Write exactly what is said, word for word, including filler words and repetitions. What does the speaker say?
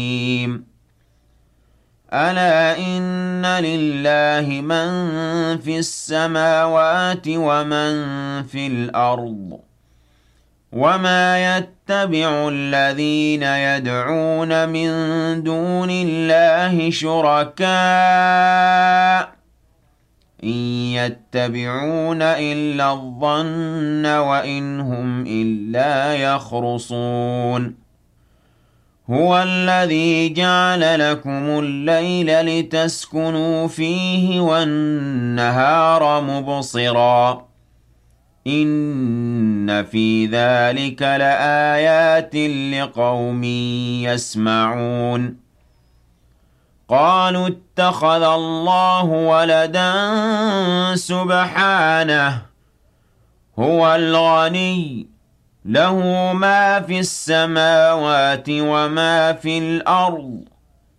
ألا إن لله من في السماوات ومن في الأرض وما يتبع الذين يدعون من دون الله شركاء إن يتبعون إلا الظن وإن هم إلا يخرصون هو الذي جعل لكم الليل لتسكنوا فيه والنهار مبصرا إن في ذلك لآيات لقوم يسمعون قالوا اتخذ الله ولدا سبحانه هو الغني له ما في السماوات وما في الأرض